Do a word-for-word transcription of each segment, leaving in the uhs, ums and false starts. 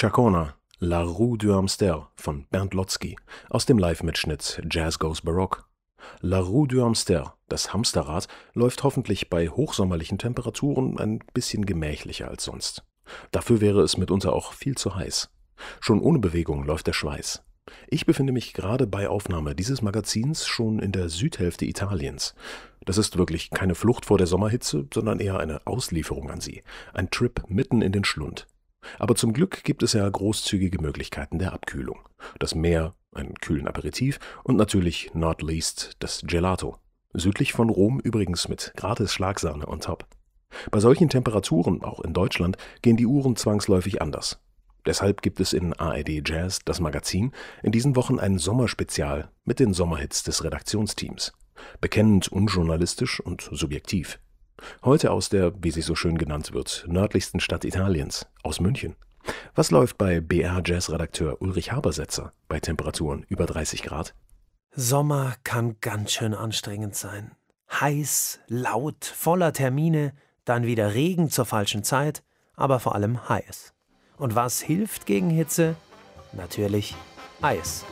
Chacona, La Rue du Hamster von Bernd Lotzky aus dem Live-Mitschnitt Jazz Goes Baroque. La Rue du Hamster, das Hamsterrad, läuft hoffentlich bei hochsommerlichen Temperaturen ein bisschen gemächlicher als sonst. Dafür wäre es mitunter auch viel zu heiß. Schon ohne Bewegung läuft der Schweiß. Ich befinde mich gerade bei Aufnahme dieses Magazins schon in der Südhälfte Italiens. Das ist wirklich keine Flucht vor der Sommerhitze, sondern eher eine Auslieferung an sie. Ein Trip mitten in den Schlund. Aber zum Glück gibt es ja großzügige Möglichkeiten der Abkühlung. Das Meer, einen kühlen Aperitif und natürlich not least das Gelato. Südlich von Rom übrigens mit gratis Schlagsahne on top. Bei solchen Temperaturen, auch in Deutschland, gehen die Uhren zwangsläufig anders. Deshalb gibt es in A R D Jazz, das Magazin, in diesen Wochen ein Sommerspezial mit den Sommerhits des Redaktionsteams. Bekennend unjournalistisch und subjektiv. Heute aus der, wie sie so schön genannt wird, nördlichsten Stadt Italiens, aus München. Was läuft bei B R-Jazz-Redakteur Ulrich Habersetzer bei Temperaturen über dreißig Grad? Sommer kann ganz schön anstrengend sein. Heiß, laut, voller Termine, dann wieder Regen zur falschen Zeit, aber vor allem heiß. Und was hilft gegen Hitze? Natürlich Eis.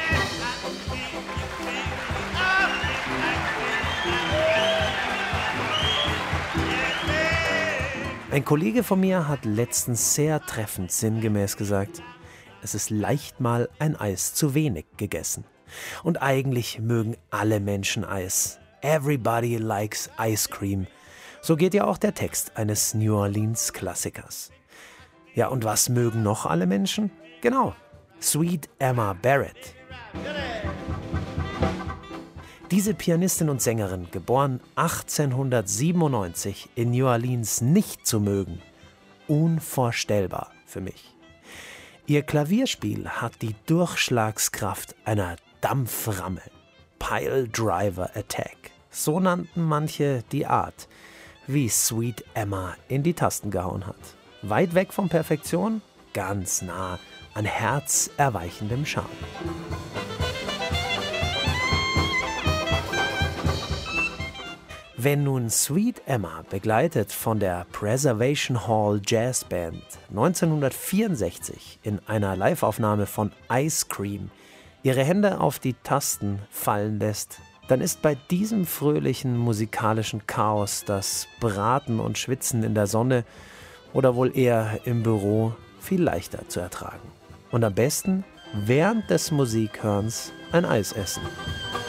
Ein Kollege von mir hat letztens sehr treffend sinngemäß gesagt, es ist leicht mal ein Eis zu wenig gegessen. Und eigentlich mögen alle Menschen Eis. Everybody likes ice cream. So geht ja auch der Text eines New Orleans-Klassikers. Ja, und was mögen noch alle Menschen? Genau, Sweet Emma Barrett. Diese Pianistin und Sängerin, geboren achtzehnhundertsiebenundneunzig in New Orleans, nicht zu mögen, unvorstellbar für mich. Ihr Klavierspiel hat die Durchschlagskraft einer Dampframme, Pile Driver Attack. So nannten manche die Art, wie Sweet Emma in die Tasten gehauen hat. Weit weg von Perfektion, ganz nah an herzerweichendem Charme. Wenn nun Sweet Emma, begleitet von der Preservation Hall Jazz Band, neunzehnhundertvierundsechzig in einer Liveaufnahme von Ice Cream ihre Hände auf die Tasten fallen lässt, dann ist bei diesem fröhlichen musikalischen Chaos das Braten und Schwitzen in der Sonne oder wohl eher im Büro viel leichter zu ertragen. Und am besten während des Musikhörens ein Eis essen.